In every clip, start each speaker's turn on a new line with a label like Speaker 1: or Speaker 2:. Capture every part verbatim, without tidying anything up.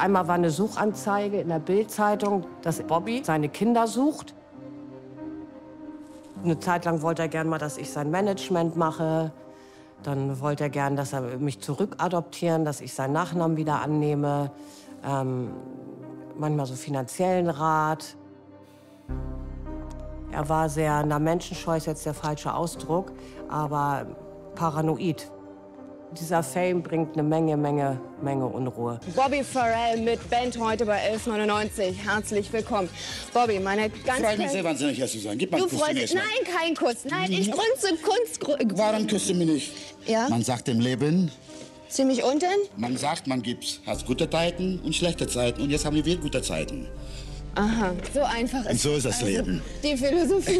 Speaker 1: Einmal war eine Suchanzeige in der Bild-Zeitung, dass Bobby seine Kinder sucht. Eine Zeit lang wollte er gern mal, dass ich sein Management mache. Dann wollte er gern, dass er mich zurückadoptieren, dass ich seinen Nachnamen wieder annehme. Ähm, manchmal so finanziellen Rat. Er war sehr, na, menschenscheu ist jetzt der falsche Ausdruck, aber paranoid. Dieser Fame bringt eine Menge, Menge, Menge Unruhe.
Speaker 2: Bobby Farrell mit Band heute bei elf neunundneunzig. Herzlich willkommen. Bobby, meine ganz...
Speaker 3: Ich freue mich sehr wahnsinnig, hier zu sein. Gib mal einen
Speaker 2: Du
Speaker 3: Kuss
Speaker 2: freust dich? Nein, kein Kuss. Nein, ich grunze Kunst...
Speaker 3: Warum küsst du mich nicht?
Speaker 2: Ja?
Speaker 3: Man sagt im Leben,
Speaker 2: Ziemlich unten?
Speaker 3: man sagt, man gibt, hat gute Zeiten und schlechte Zeiten. Und jetzt haben wir wieder gute Zeiten.
Speaker 2: Aha, so einfach ist
Speaker 3: Und so ist das
Speaker 2: also
Speaker 3: Leben.
Speaker 2: Die Philosophie.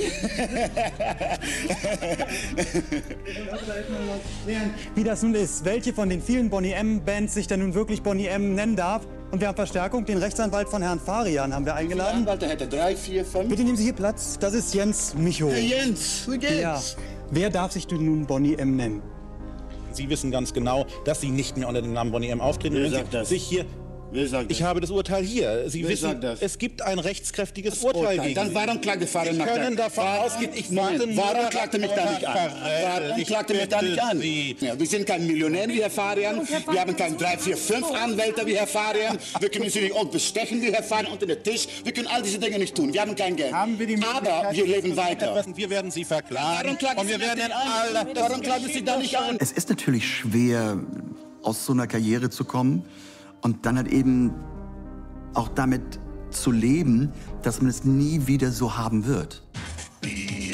Speaker 4: Wie das nun ist, welche von den vielen Boney M-Bands sich denn nun wirklich Boney M nennen darf. Und wir haben Verstärkung, den Rechtsanwalt von Herrn Farian haben wir
Speaker 3: Der
Speaker 4: eingeladen.
Speaker 3: Anwalt, der hätte drei, vier, fünf.
Speaker 4: Bitte nehmen Sie hier Platz, das ist Jens Micho.
Speaker 3: Hey Jens, wie geht's?
Speaker 4: Ja. Wer darf sich denn nun Boney M nennen?
Speaker 5: Sie wissen ganz genau, dass Sie nicht mehr unter dem Namen Boney M auftreten.
Speaker 3: Wer
Speaker 5: Wenn Sie
Speaker 3: sagt das?
Speaker 5: sich hier
Speaker 3: Wer sagt das?
Speaker 5: Ich habe das Urteil hier. Sie
Speaker 3: Wer
Speaker 5: wissen,
Speaker 3: sagt das?
Speaker 5: es gibt ein rechtskräftiges
Speaker 3: Das
Speaker 5: Urteil,
Speaker 3: Urteil.
Speaker 5: gegen
Speaker 3: Dann
Speaker 5: Sie.
Speaker 3: warum klagt der Fahrer nach
Speaker 5: Sie können
Speaker 3: der-
Speaker 5: davon
Speaker 3: Warum-
Speaker 5: ausgehen, ich
Speaker 3: Moment,
Speaker 5: warte nur...
Speaker 3: Warum klagt er mich da nicht an? Warum
Speaker 5: Ich
Speaker 3: klagt er mich da
Speaker 5: bitte
Speaker 3: nicht an?
Speaker 5: Sie.
Speaker 3: Ja, wir sind kein Millionär wie Herr Farian. Wir haben kein drei, vier, fünf Anwälte wie Herr Farian. Wir können sie nicht auch bestechen wie Herr Farian unter den Tisch. Wir können all diese Dinge nicht tun. Wir haben kein Geld.
Speaker 4: Haben wir die Möglichkeit-
Speaker 3: Aber wir leben weiter.
Speaker 5: Wir werden Sie verklagen.
Speaker 3: Warum klagen
Speaker 5: Und wir
Speaker 3: Sie mich
Speaker 5: werden
Speaker 3: denn an?
Speaker 5: alle...
Speaker 3: Warum klagen Sie da nicht an?
Speaker 6: Es ist natürlich schwer, aus so einer Karriere zu kommen und dann halt eben auch damit zu leben, dass man es nie wieder so haben wird.